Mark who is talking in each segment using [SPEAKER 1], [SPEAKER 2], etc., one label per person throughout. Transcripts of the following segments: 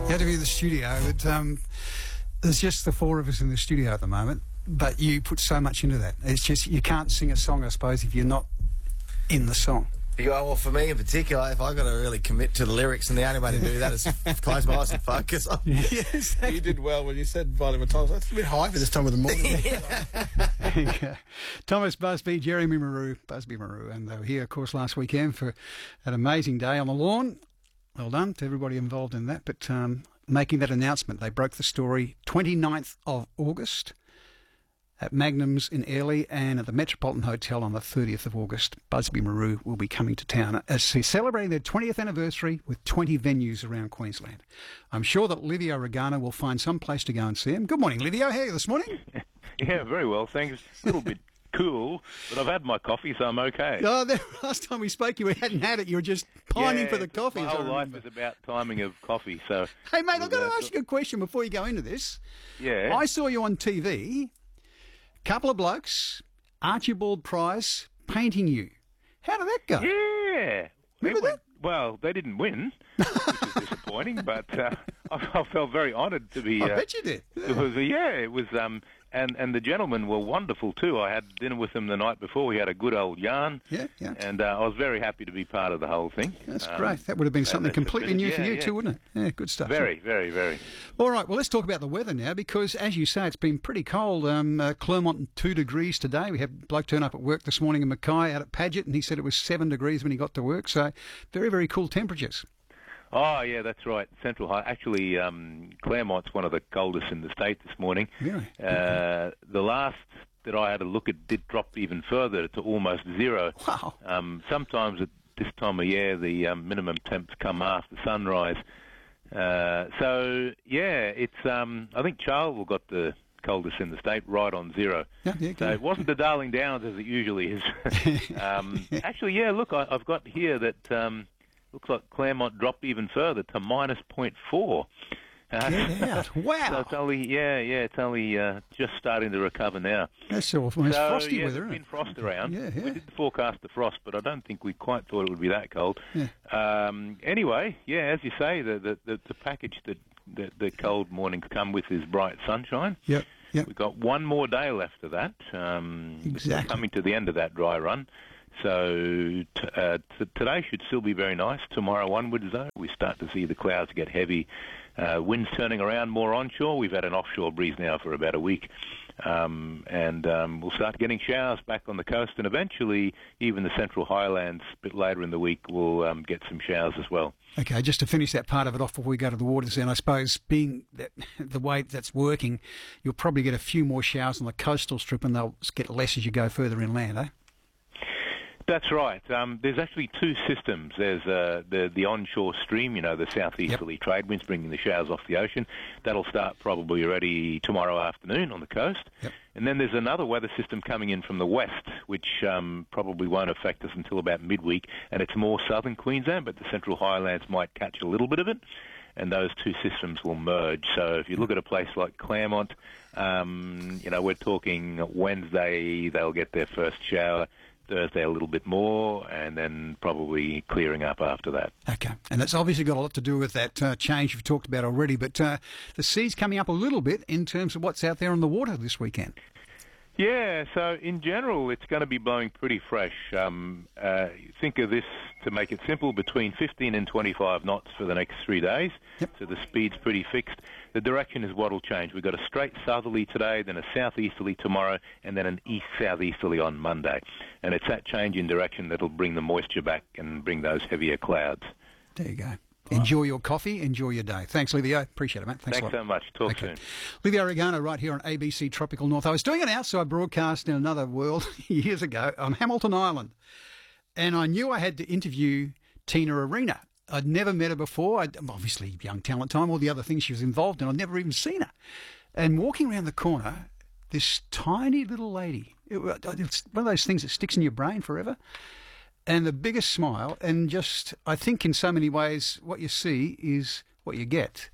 [SPEAKER 1] had to be in the studio. There's just the four of us in the studio at the moment, but you put so much into that. It's just, you can't sing a song, I suppose, if you're not in the song.
[SPEAKER 2] Yeah, well, for me in particular, if I've got to really commit to the lyrics, and the only way to do that is close my eyes and focus on.
[SPEAKER 1] Yes,
[SPEAKER 3] You did well when you said vitamin times. That's a bit high for this time of the morning.
[SPEAKER 1] yeah. Thomas Busby, Jeremy Maru, Busby Maru, and they were here, of course, last weekend for an amazing day on the lawn. Well done to everybody involved in that. But making that announcement, they broke the story 29th of August at Magnum's in Airlie and at the Metropolitan Hotel on the 30th of August. Busby Maru will be coming to town as they're celebrating their 20th anniversary with 20 venues around Queensland. I'm sure that Livio Regano will find some place to go and see him. Good morning, Livio. How are you this morning?
[SPEAKER 4] Yeah, very well, thanks. A little bit cool, but I've had my coffee, so I'm okay.
[SPEAKER 1] Oh, last time we spoke, you hadn't had it. You were just pining for the coffee.
[SPEAKER 4] My whole life is about timing of coffee. So,
[SPEAKER 1] hey, mate, I've got to ask you a question before you go into this.
[SPEAKER 4] Yeah.
[SPEAKER 1] I saw you on TV, couple of blokes, Archibald Price, painting you. How did that go?
[SPEAKER 4] Yeah.
[SPEAKER 1] Remember that?
[SPEAKER 4] Well, they didn't win, which is disappointing, but I felt very honoured to be...
[SPEAKER 1] I bet you did.
[SPEAKER 4] It was... And the gentlemen were wonderful too. I had dinner with them the night before. We had a good old yarn.
[SPEAKER 1] Yeah.
[SPEAKER 4] And I was very happy to be part of the whole thing.
[SPEAKER 1] That's great. That would have been something completely new for you too, wouldn't it? Yeah, good stuff.
[SPEAKER 4] Very, very, very.
[SPEAKER 1] All right, well, let's talk about the weather now because, as you say, it's been pretty cold. Clermont, 2 degrees today. We had a bloke turn up at work this morning in Mackay out at Paget, and he said it was 7 degrees when he got to work. So very, very cool temperatures.
[SPEAKER 4] Oh, yeah, that's right. Central High. Actually, Claremont's one of the coldest in the state this morning.
[SPEAKER 1] Really?
[SPEAKER 4] The last that I had a look at did drop even further to almost zero.
[SPEAKER 1] Wow.
[SPEAKER 4] Sometimes at this time of year, the minimum temps come after sunrise. So, yeah, it's. I think Charleville got the coldest in the state, right on zero.
[SPEAKER 1] Yeah,
[SPEAKER 4] so it wasn't the Darling Downs as it usually is. Actually, yeah, look, I've got here that... looks like Claremont dropped even further to minus 0.4.
[SPEAKER 1] Get out. Wow.
[SPEAKER 4] So it's only, it's only just starting to recover now.
[SPEAKER 1] That's awful. It's frosty
[SPEAKER 4] yeah,
[SPEAKER 1] weather,
[SPEAKER 4] there's
[SPEAKER 1] isn't
[SPEAKER 4] been
[SPEAKER 1] it?
[SPEAKER 4] frost around.
[SPEAKER 1] Yeah.
[SPEAKER 4] We did forecast the frost, but I don't think we quite thought it would be that cold.
[SPEAKER 1] Yeah.
[SPEAKER 4] Anyway, yeah, as you say, the package that the cold mornings come with is bright sunshine.
[SPEAKER 1] Yep.
[SPEAKER 4] We've got one more day left of that.
[SPEAKER 1] Exactly.
[SPEAKER 4] Coming to the end of that dry run. So today should still be very nice. Tomorrow onwards, though, we start to see the clouds get heavy. Winds turning around more onshore. We've had an offshore breeze now for about a week. And we'll start getting showers back on the coast. And eventually, even the Central Highlands, a bit later in the week, will get some showers as well.
[SPEAKER 1] Okay, just to finish that part of it off before we go to the waters then, I suppose being that the way that's working, you'll probably get a few more showers on the coastal strip and they'll get less as you go further inland, eh?
[SPEAKER 4] That's right. There's actually two systems. There's the onshore stream, the southeasterly trade winds bringing the showers off the ocean. That'll start probably already tomorrow afternoon on the coast.
[SPEAKER 1] Yep.
[SPEAKER 4] And then there's another weather system coming in from the west, which probably won't affect us until about midweek. And it's more southern Queensland, but the Central Highlands might catch a little bit of it. And those two systems will merge. So if you look at a place like Claremont, we're talking Wednesday, they'll get their first shower. Thursday a little bit more, and then probably clearing up after that.
[SPEAKER 1] Okay, and that's obviously got a lot to do with that change you've talked about already, but the sea's coming up a little bit in terms of what's out there on the water this weekend.
[SPEAKER 4] Yeah, so in general, it's going to be blowing pretty fresh. Think of this, to make it simple, between 15 and 25 knots for the next 3 days.
[SPEAKER 1] Yep.
[SPEAKER 4] So the speed's pretty fixed. The direction is what'll change. We've got a straight southerly today, then a southeasterly tomorrow, and then an east-southeasterly on Monday. And it's that change in direction that'll bring the moisture back and bring those heavier clouds.
[SPEAKER 1] There you go. Enjoy your coffee, enjoy your day. Thanks, Livio. Appreciate it, mate. Thanks a lot.
[SPEAKER 4] So much. Talk soon.
[SPEAKER 1] Livio Regano right here on ABC Tropical North. I was doing an outside broadcast in another world years ago on Hamilton Island, and I knew I had to interview Tina Arena. I'd never met her before. Obviously, Young Talent Time, all the other things she was involved in. I'd never even seen her. And walking around the corner, this tiny little lady, it's one of those things that sticks in your brain forever. And the biggest smile, and just, I think in so many ways, what you see is what you get.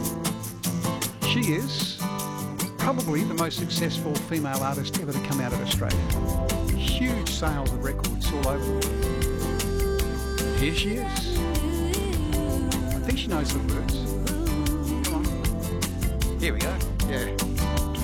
[SPEAKER 1] She is probably the most successful female artist ever to come out of Australia. Huge sales of records all over the world. Here she is. I think she knows the words. Here we go.
[SPEAKER 3] Yeah.